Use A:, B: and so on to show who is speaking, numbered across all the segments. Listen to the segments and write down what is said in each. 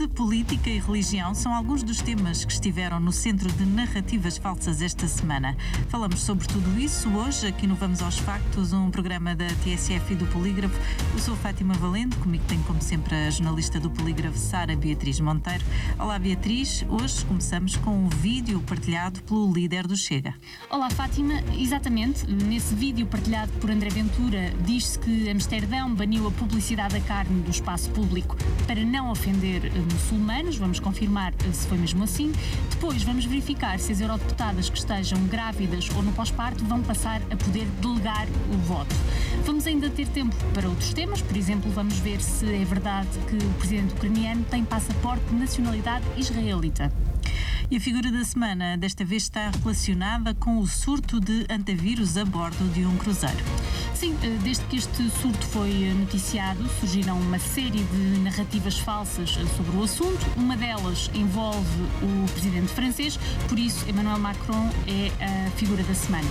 A: Saúde, política e religião são alguns dos temas que estiveram no centro de narrativas falsas esta semana. Falamos sobre tudo isso hoje, aqui no Vamos aos Factos, um programa da TSF e do Polígrafo. Eu sou a Fátima Valente, comigo tenho como sempre a jornalista do Polígrafo, Sara Beatriz Monteiro. Olá Beatriz, hoje começamos com um vídeo partilhado pelo líder do Chega.
B: Olá Fátima, exatamente, nesse vídeo partilhado por André Ventura diz-se que Amsterdão baniu a publicidade da carne do espaço público para não ofender muçulmanos. Vamos confirmar se foi mesmo assim. Depois vamos verificar se as eurodeputadas que estejam grávidas ou no pós-parto vão passar a poder delegar o voto. Vamos ainda ter tempo para outros temas, por exemplo, vamos ver se é verdade que o presidente ucraniano tem passaporte de nacionalidade israelita.
A: E a figura da semana desta vez está relacionada com o surto de antavírus a bordo de um cruzeiro.
B: Sim, desde que este surto foi noticiado, surgiram uma série de narrativas falsas sobre o assunto. Uma delas envolve o presidente francês, por isso Emmanuel Macron é a figura da semana.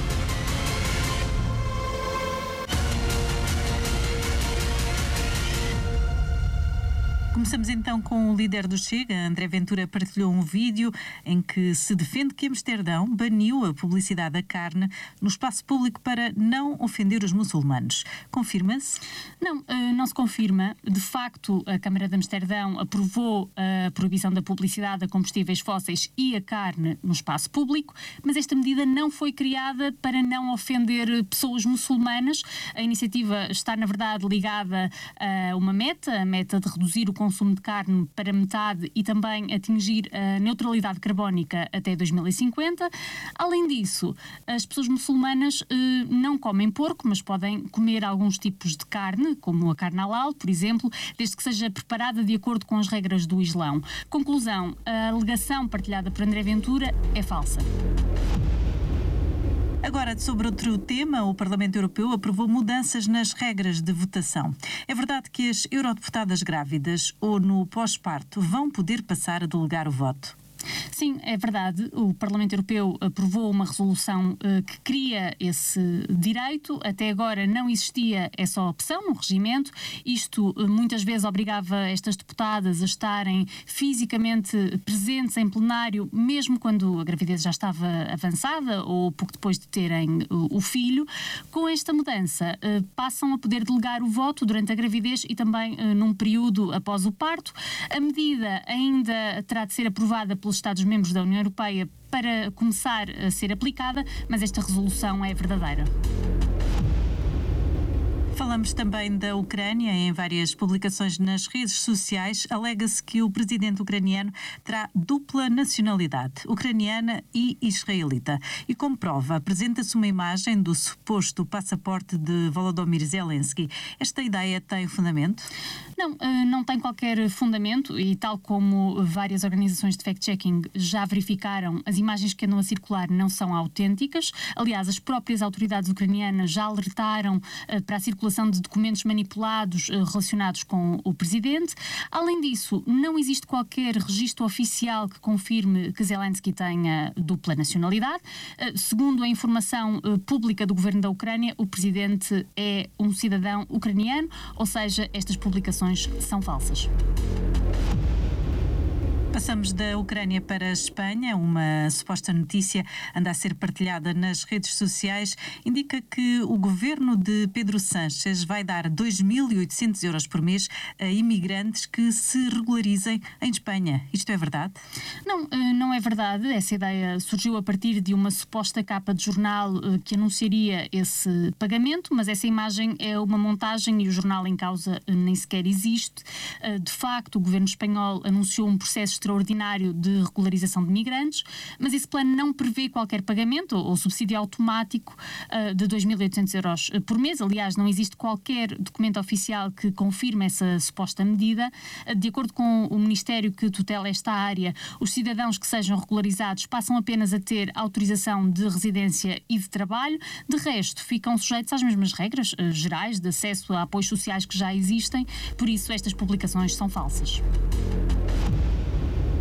A: Começamos então com o líder do Chega. André Ventura partilhou um vídeo em que se defende que Amsterdão baniu a publicidade da carne no espaço público para não ofender os muçulmanos. Confirma-se?
B: Não se confirma. De facto, a Câmara de Amsterdão aprovou a proibição da publicidade a combustíveis fósseis e a carne no espaço público, mas esta medida não foi criada para não ofender pessoas muçulmanas. A iniciativa está, na verdade, ligada a uma meta, a meta de reduzir o consumo de carne para metade e também atingir a neutralidade carbónica até 2050. Além disso, as pessoas muçulmanas não comem porco, mas podem comer alguns tipos de carne, como a carne halal, por exemplo, desde que seja preparada de acordo com as regras do Islão. Conclusão, a alegação partilhada por André Ventura é falsa.
A: Agora, sobre outro tema, o Parlamento Europeu aprovou mudanças nas regras de votação. É verdade que as eurodeputadas grávidas ou no pós-parto vão poder passar a delegar o voto?
B: Sim, é verdade. O Parlamento Europeu aprovou uma resolução que cria esse direito. Até agora não existia essa opção no regimento. Isto muitas vezes obrigava estas deputadas a estarem fisicamente presentes em plenário, mesmo quando a gravidez já estava avançada ou pouco depois de terem o filho. Com esta mudança, passam a poder delegar o voto durante a gravidez e também num período após o parto. A medida ainda terá de ser aprovada pelos Estados-membros da União Europeia para começar a ser aplicada, mas esta resolução é verdadeira.
A: Falamos também da Ucrânia. Em várias publicações nas redes sociais, alega-se que o presidente ucraniano terá dupla nacionalidade, ucraniana e israelita. E como prova, apresenta-se uma imagem do suposto passaporte de Volodymyr Zelensky. Esta ideia tem fundamento?
B: Não tem qualquer fundamento e, tal como várias organizações de fact-checking já verificaram, as imagens que andam a circular não são autênticas. Aliás, as próprias autoridades ucranianas já alertaram para a circulação de documentos manipulados relacionados com o presidente. Além disso, não existe qualquer registro oficial que confirme que Zelensky tenha dupla nacionalidade. Segundo a informação pública do governo da Ucrânia, o presidente é um cidadão ucraniano, ou seja, estas publicações são falsas.
A: Passamos da Ucrânia para a Espanha. Uma suposta notícia anda a ser partilhada nas redes sociais. Indica que o governo de Pedro Sánchez vai dar 2.800 euros por mês a imigrantes que se regularizem em Espanha. Isto é verdade?
B: Não é verdade. Essa ideia surgiu a partir de uma suposta capa de jornal que anunciaria esse pagamento, mas essa imagem é uma montagem e o jornal em causa nem sequer existe. De facto, o governo espanhol anunciou um processo extraordinário de regularização de migrantes, mas esse plano não prevê qualquer pagamento ou subsídio automático de 2.800 euros por mês. Aliás, não existe qualquer documento oficial que confirme essa suposta medida. De acordo com o Ministério que tutela esta área, os cidadãos que sejam regularizados passam apenas a ter autorização de residência e de trabalho. De resto, ficam sujeitos às mesmas regras gerais de acesso a apoios sociais que já existem. Por isso, estas publicações são falsas.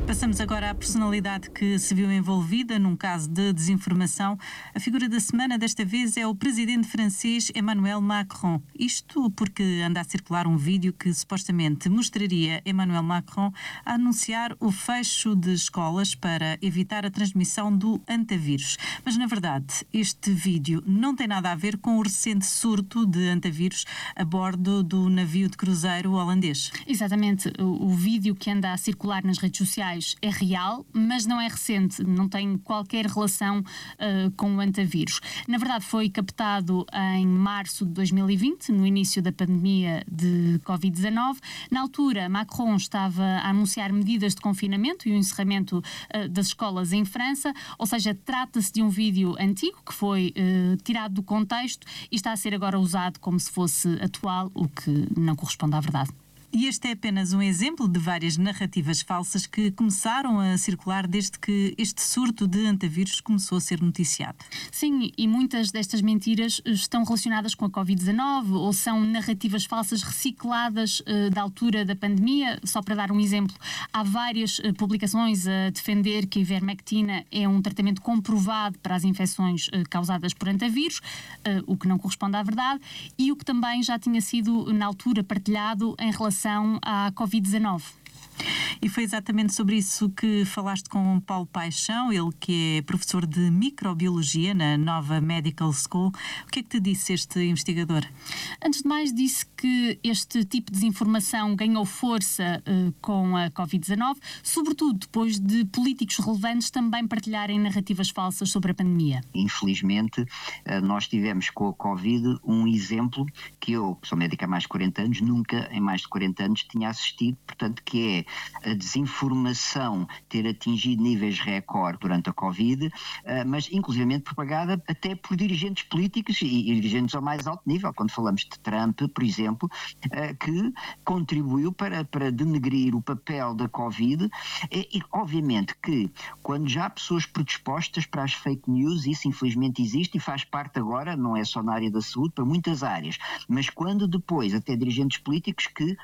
A: Passamos agora à personalidade que se viu envolvida num caso de desinformação. A figura da semana desta vez é o presidente francês Emmanuel Macron. Isto porque anda a circular um vídeo que supostamente mostraria Emmanuel Macron a anunciar o fecho de escolas para evitar a transmissão do antavírus. Mas, na verdade, este vídeo não tem nada a ver com o recente surto de antavírus a bordo do navio de cruzeiro holandês.
B: Exatamente. O vídeo que anda a circular nas redes sociais é real, mas não é recente, não tem qualquer relação com o antavírus. Na verdade, foi captado em março de 2020, no início da pandemia de Covid-19. Na altura, Macron estava a anunciar medidas de confinamento e o encerramento das escolas em França, ou seja, trata-se de um vídeo antigo que foi tirado do contexto e está a ser agora usado como se fosse atual, o que não corresponde à verdade.
A: E este é apenas um exemplo de várias narrativas falsas que começaram a circular desde que este surto de antavírus começou a ser noticiado.
B: Sim, e muitas destas mentiras estão relacionadas com a Covid-19 ou são narrativas falsas recicladas da altura da pandemia. Só para dar um exemplo, há várias publicações a defender que a ivermectina é um tratamento comprovado para as infecções causadas por antavírus, o que não corresponde à verdade, e o que também já tinha sido na altura partilhado em relação à Covid-19.
A: E foi exatamente sobre isso que falaste com Paulo Paixão, ele que é professor de microbiologia na Nova Medical School. O que é que te disse este investigador?
B: Antes de mais, disse que este tipo de desinformação ganhou força com a Covid-19, sobretudo depois de políticos relevantes também partilharem narrativas falsas sobre a pandemia.
C: Infelizmente, nós tivemos com a Covid um exemplo que eu, que sou médico há mais de 40 anos, nunca em mais de 40 anos tinha assistido, portanto, que é a desinformação ter atingido níveis recorde durante a Covid, mas inclusivamente propagada até por dirigentes políticos e dirigentes ao mais alto nível, quando falamos de Trump, por exemplo, que contribuiu para denegrir o papel da Covid e obviamente que quando já há pessoas predispostas para as fake news, isso infelizmente existe e faz parte agora, não é só na área da saúde, para muitas áreas, mas quando depois até dirigentes políticos que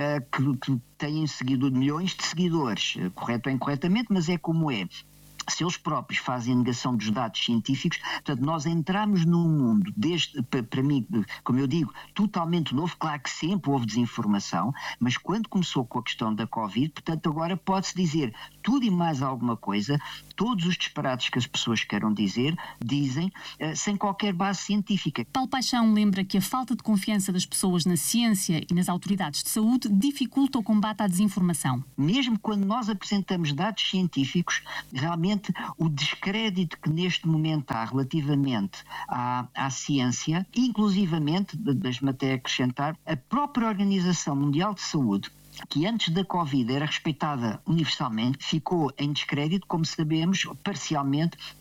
C: têm seguido milhões de seguidores, correto ou incorretamente, mas é como é. Se eles próprios fazem a negação dos dados científicos, portanto, nós entramos num mundo, para mim, como eu digo, totalmente novo. Claro que sempre houve desinformação, mas quando começou com a questão da Covid, portanto, agora pode-se dizer tudo e mais alguma coisa, todos os disparates que as pessoas queiram dizer, dizem, sem qualquer base científica.
B: Paulo Paixão lembra que a falta de confiança das pessoas na ciência e nas autoridades de saúde dificulta o combate à desinformação.
C: Mesmo quando nós apresentamos dados científicos, realmente o descrédito que neste momento há relativamente à ciência, inclusivamente, deixe-me até acrescentar, a própria Organização Mundial de Saúde, que antes da Covid era respeitada universalmente, ficou em descrédito, como sabemos, parcialmente